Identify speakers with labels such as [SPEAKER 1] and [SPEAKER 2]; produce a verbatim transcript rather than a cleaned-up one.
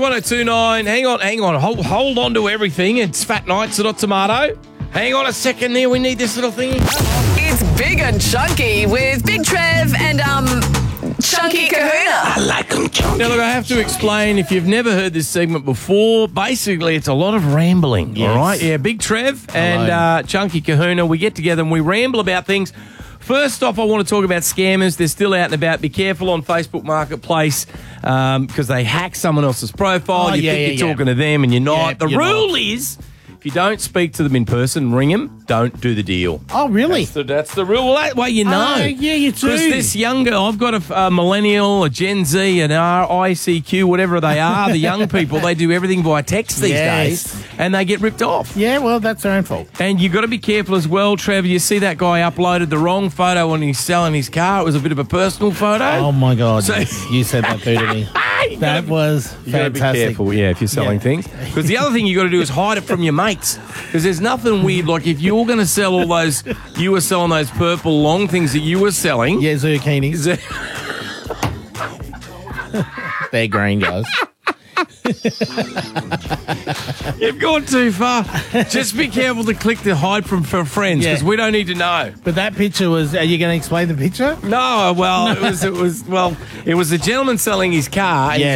[SPEAKER 1] one oh two point nine. Hang on, hang on. Hold, hold on to everything. It's Fat Nights at Tomato. Hang on a second there. We need this little thingy.
[SPEAKER 2] It's Big and Chunky with Big Trev and, um, Chunky Kahuna.
[SPEAKER 3] I like them chunky.
[SPEAKER 1] Now, look, I have to explain, if you've never heard this segment before, basically it's a lot of rambling,
[SPEAKER 4] Yes.
[SPEAKER 1] all right? Yeah, Big Trev and
[SPEAKER 4] Hello.
[SPEAKER 1] uh, Chunky Kahuna, we get together and we ramble about things. First off, I want to talk about scammers. They're still out and about. Be careful on Facebook Marketplace because um, they hack someone else's profile.
[SPEAKER 4] Oh,
[SPEAKER 1] you
[SPEAKER 4] yeah,
[SPEAKER 1] think
[SPEAKER 4] yeah,
[SPEAKER 1] you're
[SPEAKER 4] yeah.
[SPEAKER 1] talking to them and you're not.
[SPEAKER 4] Yeah,
[SPEAKER 1] the
[SPEAKER 4] you're
[SPEAKER 1] rule
[SPEAKER 4] not.
[SPEAKER 1] is, if you don't speak to them in person, ring them, don't do the deal.
[SPEAKER 4] Oh, really?
[SPEAKER 1] That's the, that's the rule. Well, that way you know.
[SPEAKER 4] Oh, yeah, you do.
[SPEAKER 1] Because this younger, I've got a, a millennial, a Gen Z, an R I C Q, whatever they are, the young people, they do everything by text these
[SPEAKER 4] Yes.
[SPEAKER 1] days, and they get ripped off.
[SPEAKER 4] Yeah, well, that's their own fault.
[SPEAKER 1] And you got to be careful as well, Trevor. You see that guy uploaded the wrong photo when he's selling his car. It was a bit of a personal photo.
[SPEAKER 4] Oh, my God.
[SPEAKER 1] So-
[SPEAKER 4] yes. You said that too to me.
[SPEAKER 1] You gotta
[SPEAKER 4] That
[SPEAKER 1] be-
[SPEAKER 4] was
[SPEAKER 1] You got to be
[SPEAKER 4] fantastic.
[SPEAKER 1] careful, yeah, if you're selling
[SPEAKER 4] Yeah.
[SPEAKER 1] things. Because the other thing you got to do is hide it from your mates. Because there's nothing weird. Like if you're going to sell all those, you were selling those purple long things that you were selling.
[SPEAKER 4] Yeah, zucchinis. They're green, guys.
[SPEAKER 1] You've gone too far. Just be careful to click the hide from for friends because
[SPEAKER 4] Yeah.
[SPEAKER 1] we don't need to know.
[SPEAKER 4] But that picture was... Are you going to explain the picture?
[SPEAKER 1] No, well, it was it was well, it was a gentleman selling his car. and
[SPEAKER 4] Yeah.